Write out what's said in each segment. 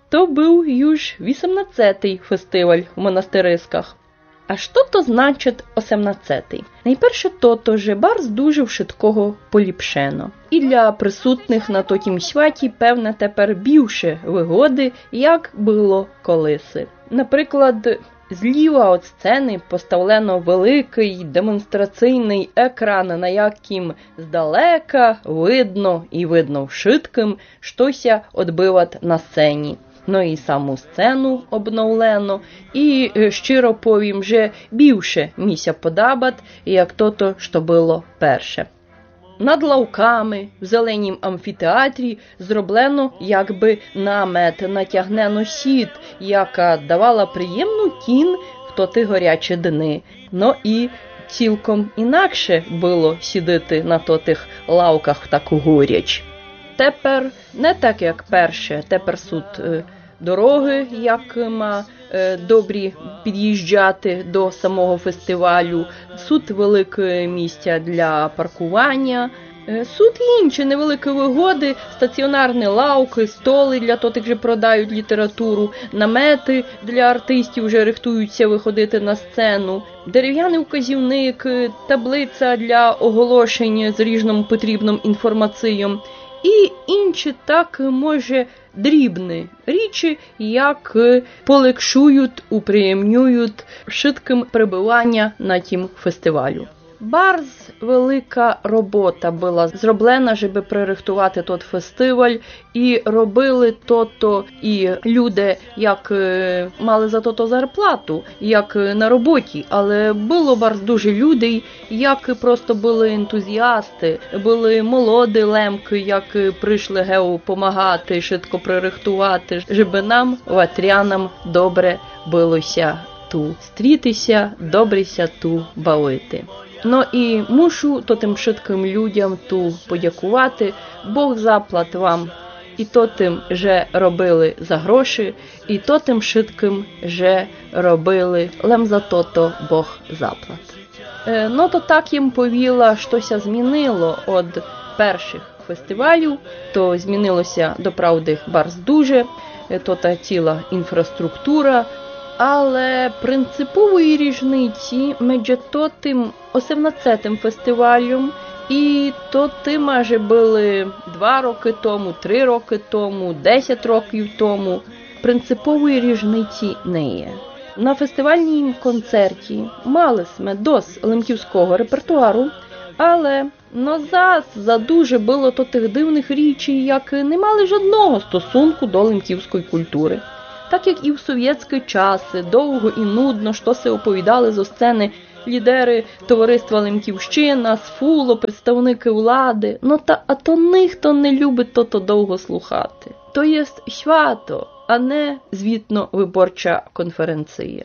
to był już 18-й festiwal w Монастириськах. A що то значить 18-й? Найперше то, że bardzo дуже wszystkiego поліпшено. І для присутних на тотім святі, певне, тепер більше вигоди, як було колиси. Наприклад, зліва від сцени поставлено великий демонстраційний екран, на яким здалека видно вшитким, щося відбивать на сцені. No i саму сцену обновлено, і щиро повім, że більше міся подобать, як то, що було перше. Над лавками в зеленім амфітеатрі зроблено якби намет, натягнено сіт, яка давала приємну тінь в тоти гарячі дни. Ну і цілком інакше було сідати на тотих лавках в таку горяч. Тепер не так, як перше, тепер суд дороги, як ма добрі під'їжджати до самого фестивалю, суд велике місця для паркування, суд і інші невеликі вигоди, стаціонарні лавки, столи для тих же продають літературу, намети для артистів вже рихтуються виходити на сцену, дерев'яний указівник, таблиця для оголошень з різним потрібним інформацією, і інші так, може, дрібні річі, як полегшують, уприємнюють швидким перебування на тім фестивалю. Bardzo велика робота була зроблена, щоб пририхтувати тот фестиваль, і робили то і люди, як мали за то зарплату, як на роботі, але було bardzo дуже людей, як просто були ентузіасти, були молоді лемки, як прийшли гео помагати, швидко пририхтувати, щоб нам, ватрянам, добре булося ту стрітися, добрися ту бавити. Ну і мушу тим швидким людям ту подякувати, Бог заплат вам, і тим, že робили за гроші, і тим швидким, že робили лем за то Бог заплат. Ну то так їм повіла, щося змінило від перших фестивалів, то змінилося, до правди, bardzo дуже, то та ціла інфраструктура, але принципової різниці між тим 18-м фестивалем і тим, аже були 2 роки тому, 3 роки тому, 10 років тому, принципової різниці не є. На фестивальнім концерті мали ми досить лемківського репертуару, але назад задуже було тих дивних річей, як не мали жодного стосунку до лемківської культури. Так як і в совєтські часи, довго і нудно, що се оповідали зо сцени лідери товариства Лемківщина, Сфуло, представники влади, а то ніхто не любить то довго слухати. То є свято, а не звітно-виборча конференція.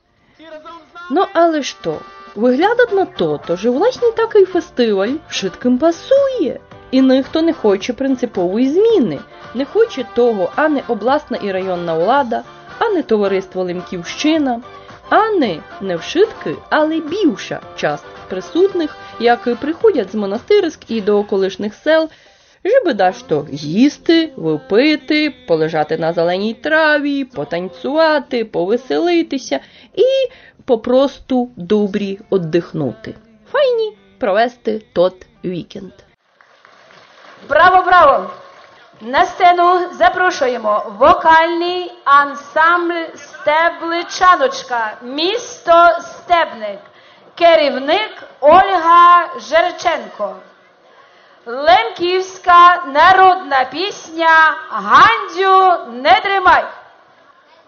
Ну, але що? Виглядать на то, що власне такий фестиваль швидким пасує. І ніхто не хоче принципової зміни. Не хоче того ані обласна і районна влада, ані товариство Лемківщина, ані не вшитки, але більша часть присутних, які приходять з Монастириськ і до околишніх сел, щоб дашто з'їсти, випити, полежати на зеленій траві, потанцювати, повеселитися і попросту добрі віддихнути. Файні провести тот вікенд. Браво, браво! На сцену запрошуємо вокальний ансамбль «Стебличаночка», місто Стебник, керівник Ольга Жерченко. Лемківська народна пісня «Гандзю не тримай».